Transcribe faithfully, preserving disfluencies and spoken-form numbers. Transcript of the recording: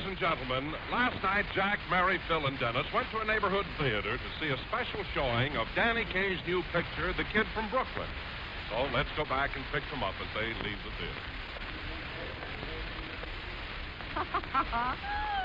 and gentlemen, last night Jack, Mary, Phil, and Dennis went to a neighborhood theater to see a special showing of Danny Kaye's new picture, The Kid from Brooklyn. So let's go back and pick them up as they leave the theater.